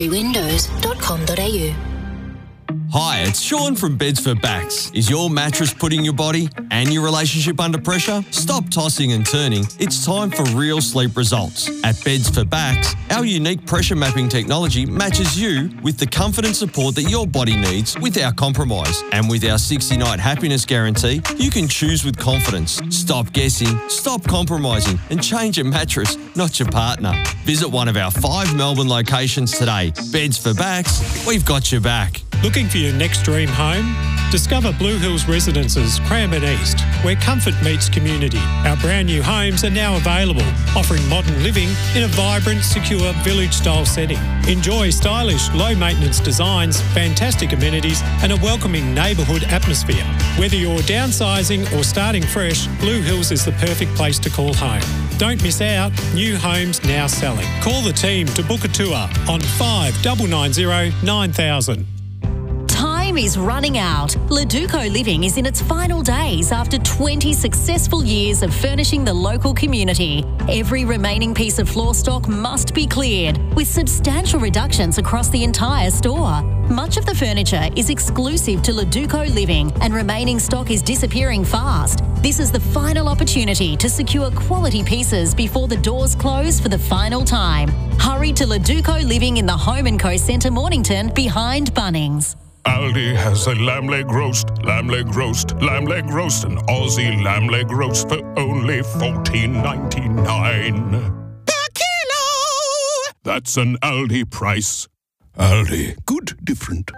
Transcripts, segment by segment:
windows.com.au. Hi, it's Sean from Beds for Backs. Is your mattress putting your body and your relationship under pressure? Stop tossing and turning. It's time for real sleep results. At Beds for Backs, our unique pressure mapping technology matches you with the comfort and support that your body needs without compromise. And with our 60-night happiness guarantee, you can choose with confidence. Stop guessing, stop compromising, and change your mattress, not your partner. Visit one of our 5 Melbourne locations today. Beds for Backs, we've got your back. Looking for your next dream home? Discover Blue Hills Residences, Cranbourne East, where comfort meets community. Our brand new homes are now available, offering modern living in a vibrant, secure village-style setting. Enjoy stylish, low-maintenance designs, fantastic amenities and a welcoming neighbourhood atmosphere. Whether you're downsizing or starting fresh, Blue Hills is the perfect place to call home. Don't miss out. New homes now selling. Call the team to book a tour on 5990 9000. Time is running out. Leduco Living is in its final days after 20 successful years of furnishing the local community. Every remaining piece of floor stock must be cleared, with substantial reductions across the entire store. Much of the furniture is exclusive to Leduco Living and remaining stock is disappearing fast. This is the final opportunity to secure quality pieces before the doors close for the final time. Hurry to Leduco Living in the Home & Co Centre, Mornington, behind Bunnings. Aldi has a lamb leg roast, lamb leg roast, lamb leg roast, an Aussie lamb leg roast for only $14.99 per kilo. That's an Aldi price. Aldi, good, different.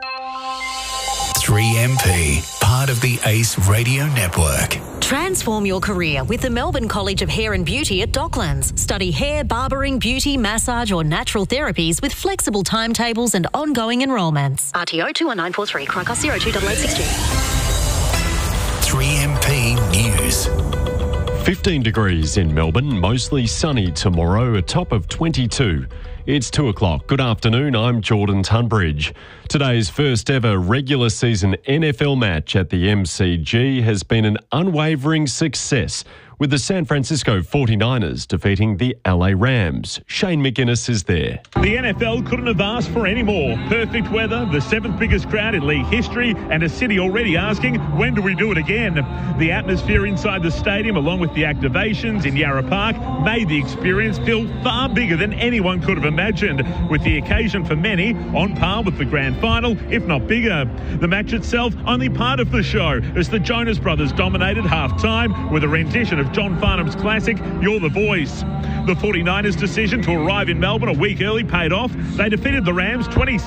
3MP, part of the ACE Radio Network. Transform your career with the Melbourne College of Hair and Beauty at Docklands. Study hair, barbering, beauty, massage or natural therapies with flexible timetables and ongoing enrolments. RTO 21943, Crocus 028862. 3MP News. 15 degrees in Melbourne, mostly sunny tomorrow, a top of 22. It's 2 o'clock. Good afternoon, I'm Jordan Tunbridge. Today's first ever regular season NFL match at the MCG has been an unwavering success, with the San Francisco 49ers defeating the LA Rams. Shane McGuinness is there. The NFL couldn't have asked for any more. Perfect weather, the 7th biggest crowd in league history, and a city already asking, when do we do it again? The atmosphere inside the stadium, along with the activations in Yarra Park, made the experience feel far bigger than anyone could have imagined, with the occasion for many on par with the grand final, if not bigger. The match itself only part of the show, as the Jonas Brothers dominated half-time with a rendition of John Farnham's classic, You're the Voice. The 49ers' decision to arrive in Melbourne a week early paid off. They defeated the Rams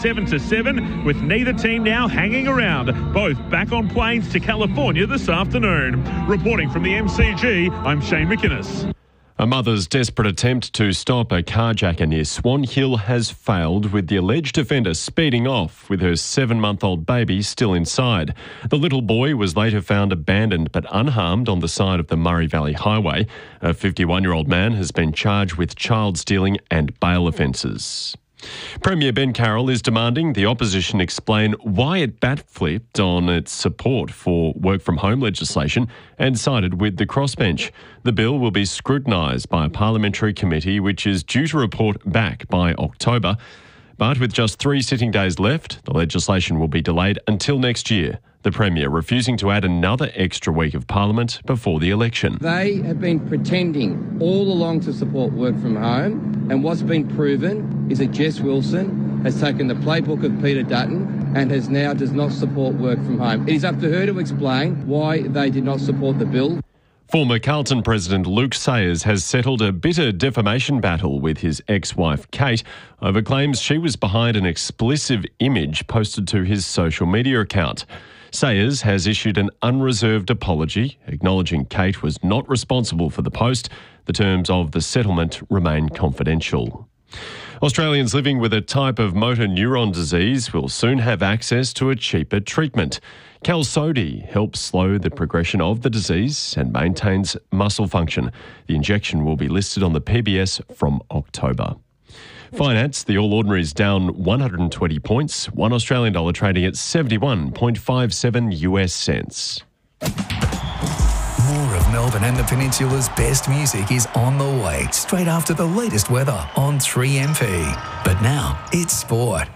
27-7, with neither team now hanging around. Both back on planes to California this afternoon. Reporting from the MCG, I'm Shane McInnes. A mother's desperate attempt to stop a carjacker near Swan Hill has failed, with the alleged offender speeding off with her 7-month-old baby still inside. The little boy was later found abandoned but unharmed on the side of the Murray Valley Highway. A 51-year-old man has been charged with child stealing and bail offences. Premier Ben Carroll is demanding the opposition explain why it bat-flipped on its support for work-from-home legislation and sided with the crossbench. The bill will be scrutinised by a parliamentary committee which is due to report back by October. But with just 3 sitting days left, the legislation will be delayed until next year. The Premier refusing to add another extra week of Parliament before the election. They have been pretending all along to support work from home, and what's been proven is that Jess Wilson has taken the playbook of Peter Dutton and does not support work from home. It is up to her to explain why they did not support the bill. Former Carlton President Luke Sayers has settled a bitter defamation battle with his ex-wife Kate over claims she was behind an explicit image posted to his social media account. Sayers has issued an unreserved apology, acknowledging Kate was not responsible for the post. The terms of the settlement remain confidential. Australians living with a type of motor neuron disease will soon have access to a cheaper treatment. Qalsody helps slow the progression of the disease and maintains muscle function. The injection will be listed on the PBS from October. Finance, the All Ordinaries down 120 points, $1 Australian dollar trading at 71.57 US cents. More of Melbourne and the Peninsula's best music is on the way straight after the latest weather on 3MP. But now it's sport.